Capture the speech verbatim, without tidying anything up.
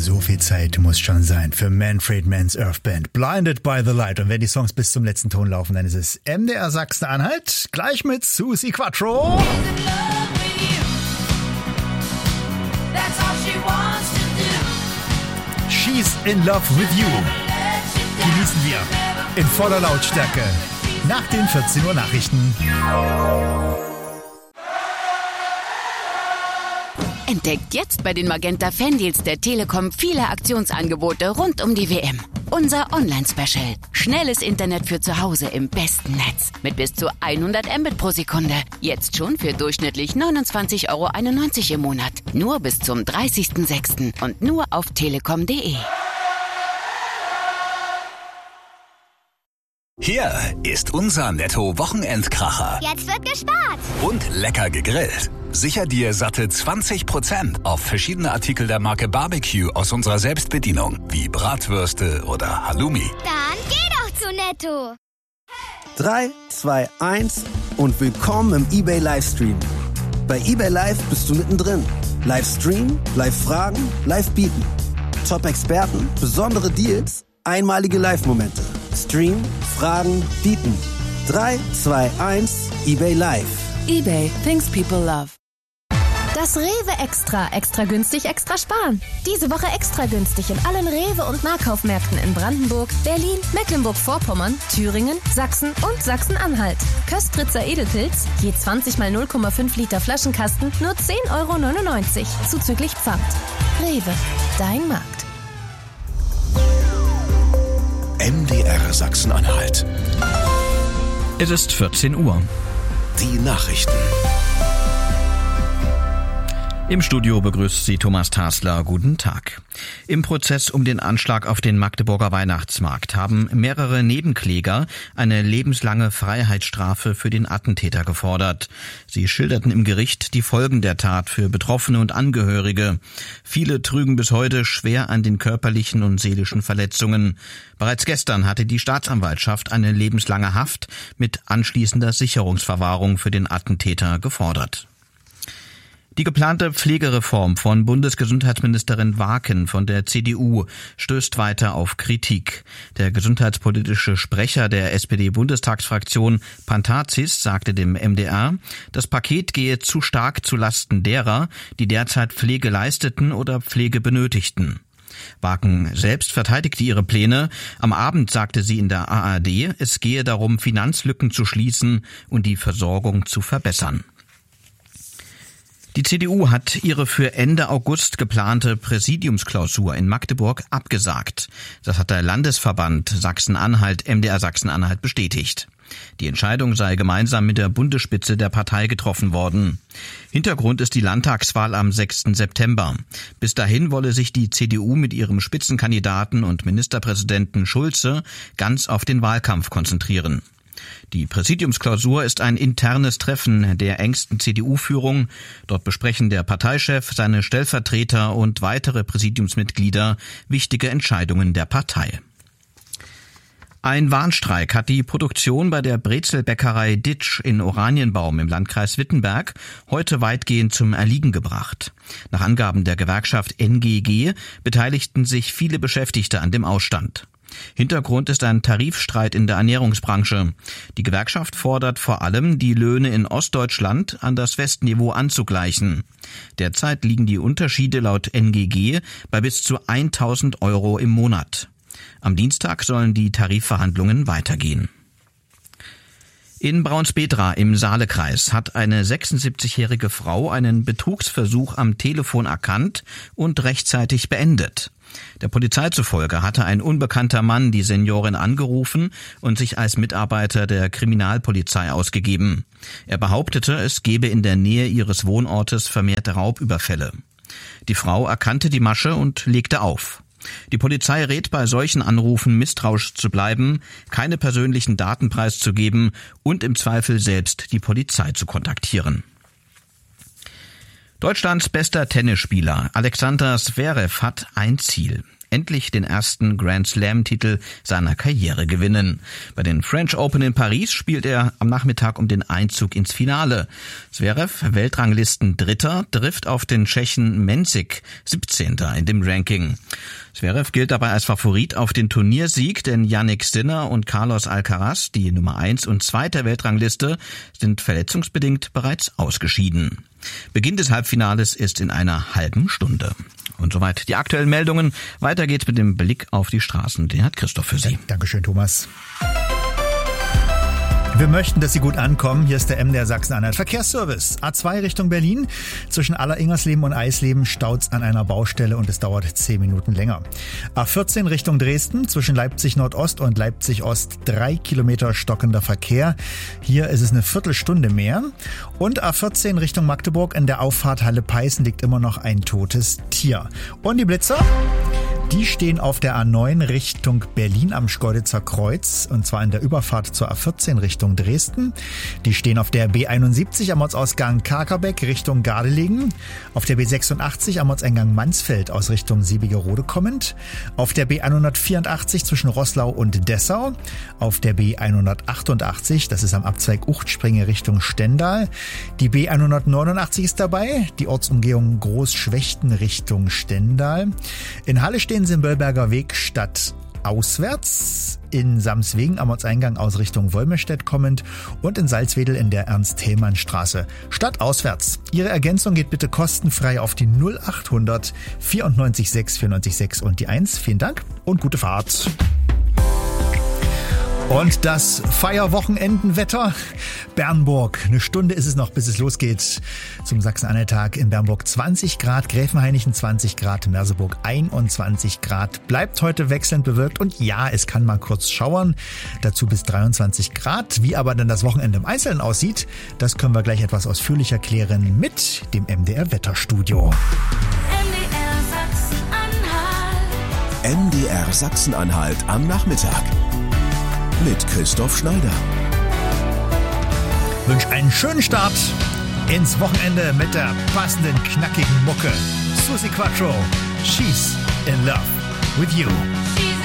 So viel Zeit muss schon sein für Manfred Mann's Earth Band, Blinded by the Light. Und wenn die Songs bis zum letzten Ton laufen, dann ist es M D R Sachsen-Anhalt, gleich mit Susi Quattro. She's in love with you. Genießen wir in voller Lautstärke nach den vierzehn Uhr Nachrichten. Entdeckt jetzt bei den Magenta Fandeals der Telekom viele Aktionsangebote rund um die W M. Unser Online-Special. Schnelles Internet für zu Hause im besten Netz. Mit bis zu hundert Mbit pro Sekunde. Jetzt schon für durchschnittlich neunundzwanzig Euro einundneunzig im Monat. Nur bis zum dreißigsten sechsten und nur auf telekom punkt de. Hier ist unser Netto-Wochenendkracher. Jetzt wird gespart. Und lecker gegrillt. Sicher dir satte zwanzig Prozent auf verschiedene Artikel der Marke Barbecue aus unserer Selbstbedienung, wie Bratwürste oder Halloumi. Dann geh doch zu Netto. drei, zwei, eins und willkommen im eBay Livestream. Bei eBay Live bist du mittendrin. Livestream, Live-Fragen, Live-Bieten. Top-Experten, besondere Deals, einmalige Live-Momente. Stream, Fragen, Bieten. drei, zwei, eins, eBay Live. eBay, things people love. Das Rewe Extra. Extra günstig, extra sparen. Diese Woche extra günstig in allen Rewe- und Nahkaufmärkten in Brandenburg, Berlin, Mecklenburg-Vorpommern, Thüringen, Sachsen und Sachsen-Anhalt. Köstritzer Edelpilz, je zwanzig mal null Komma fünf Liter Flaschenkasten, nur zehn Euro neunundneunzig, zuzüglich Pfand. Rewe, dein Markt. M D R Sachsen-Anhalt. Es ist vierzehn Uhr. Die Nachrichten. Im Studio begrüßt Sie Thomas Tasler. Guten Tag. Im Prozess um den Anschlag auf den Magdeburger Weihnachtsmarkt haben mehrere Nebenkläger eine lebenslange Freiheitsstrafe für den Attentäter gefordert. Sie schilderten im Gericht die Folgen der Tat für Betroffene und Angehörige. Viele trügen bis heute schwer an den körperlichen und seelischen Verletzungen. Bereits gestern hatte die Staatsanwaltschaft eine lebenslange Haft mit anschließender Sicherungsverwahrung für den Attentäter gefordert. Die geplante Pflegereform von Bundesgesundheitsministerin Waaken von der C D U stößt weiter auf Kritik. Der gesundheitspolitische Sprecher der S P D-Bundestagsfraktion Pantazis sagte dem M D R, das Paket gehe zu stark zu Lasten derer, die derzeit Pflege leisteten oder Pflege benötigten. Waaken selbst verteidigte ihre Pläne. Am Abend sagte sie in der A R D, es gehe darum, Finanzlücken zu schließen und die Versorgung zu verbessern. Die C D U hat ihre für Ende August geplante Präsidiumsklausur in Magdeburg abgesagt. Das hat der Landesverband Sachsen-Anhalt, M D R Sachsen-Anhalt, bestätigt. Die Entscheidung sei gemeinsam mit der Bundesspitze der Partei getroffen worden. Hintergrund ist die Landtagswahl am sechsten September. Bis dahin wolle sich die C D U mit ihrem Spitzenkandidaten und Ministerpräsidenten Schulze ganz auf den Wahlkampf konzentrieren. Die Präsidiumsklausur ist ein internes Treffen der engsten C D U-Führung. Dort besprechen der Parteichef, seine Stellvertreter und weitere Präsidiumsmitglieder wichtige Entscheidungen der Partei. Ein Warnstreik hat die Produktion bei der Brezelbäckerei Ditsch in Oranienbaum im Landkreis Wittenberg heute weitgehend zum Erliegen gebracht. Nach Angaben der Gewerkschaft N G G beteiligten sich viele Beschäftigte an dem Ausstand. Hintergrund ist ein Tarifstreit in der Ernährungsbranche. Die Gewerkschaft fordert vor allem, die Löhne in Ostdeutschland an das Westniveau anzugleichen. Derzeit liegen die Unterschiede laut N G G bei bis zu tausend Euro im Monat. Am Dienstag sollen die Tarifverhandlungen weitergehen. In Braunsbedra im Saalekreis hat eine sechsundsiebzigjährige Frau einen Betrugsversuch am Telefon erkannt und rechtzeitig beendet. Der Polizei zufolge hatte ein unbekannter Mann die Seniorin angerufen und sich als Mitarbeiter der Kriminalpolizei ausgegeben. Er behauptete, es gebe in der Nähe ihres Wohnortes vermehrte Raubüberfälle. Die Frau erkannte die Masche und legte auf. Die Polizei rät bei solchen Anrufen misstrauisch zu bleiben, keine persönlichen Daten preiszugeben und im Zweifel selbst die Polizei zu kontaktieren. Deutschlands bester Tennisspieler Alexander Zverev hat ein Ziel. endlich den ersten Grand Slam-Titel seiner Karriere gewinnen. Bei den French Open in Paris spielt er am Nachmittag um den Einzug ins Finale. Zverev, Weltranglisten Dritter, trifft auf den Tschechen Mensik, siebzehnter in dem Ranking. Zverev gilt dabei als Favorit auf den Turniersieg, denn Jannik Sinner und Carlos Alcaraz, die Nummer eins und zwei der Weltrangliste, sind verletzungsbedingt bereits ausgeschieden. Beginn des Halbfinales ist in einer halben Stunde. Und soweit die aktuellen Meldungen. Weiter geht's mit dem Blick auf die Straßen. Den hat Christoph für Sie. Dankeschön, Thomas. Wir möchten, dass Sie gut ankommen. Hier ist der M D R Sachsen-Anhalt Verkehrsservice. A zwei Richtung Berlin. Zwischen Aller-Ingersleben und Eisleben staut's an einer Baustelle und es dauert zehn Minuten länger. A vierzehn Richtung Dresden. Zwischen Leipzig Nordost und Leipzig Ost drei Kilometer stockender Verkehr. Hier ist es eine Viertelstunde mehr. Und A vierzehn Richtung Magdeburg. In der Auffahrt Halle-Peißen liegt immer noch ein totes Tier. Und die Blitzer? Die stehen auf der A neun Richtung Berlin am Schkeuditzer Kreuz, und zwar in der Überfahrt zur A vierzehn Richtung Dresden. Die stehen auf der B einundsiebzig am Ortsausgang Kakerbeck Richtung Gardelegen, auf der B sechsundachtzig am Ortseingang Mansfeld aus Richtung Siebigerode kommend, auf der B hundertvierundachtzig zwischen Roßlau und Dessau, auf der B hundertachtundachtzig, das ist am Abzweig Uchtspringe Richtung Stendal. Die B hundertneunundachtzig ist dabei, die Ortsumgehung Großschwechten Richtung Stendal. In Halle stehen Sie im Böllberger Weg statt auswärts, in Samswegen am Ortseingang aus Richtung Wolmestedt kommend und in Salzwedel in der Ernst-Thälmann-Straße stadtauswärts. Ihre Ergänzung geht bitte kostenfrei auf die null achthundert vierundneunzig sechs vierundneunzig sechs und die eins. Vielen Dank und gute Fahrt. Und das Feierwochenendenwetter. Bernburg. Eine Stunde ist es noch, bis es losgeht zum Sachsen-Anhalt-Tag. In Bernburg zwanzig Grad, Gräfenhainichen zwanzig Grad, Merseburg einundzwanzig Grad. Bleibt heute wechselnd bewölkt und ja, es kann mal kurz schauern. Dazu bis dreiundzwanzig Grad. Wie aber dann das Wochenende im Einzelnen aussieht, das können wir gleich etwas ausführlicher klären mit dem M D R-Wetterstudio. M D R Sachsen-Anhalt. M D R Sachsen-Anhalt am Nachmittag. Mit Christoph Schneider. Ich wünsche einen schönen Start ins Wochenende mit der passenden, knackigen Mucke. Susi Quattro, She's in Love with You. She's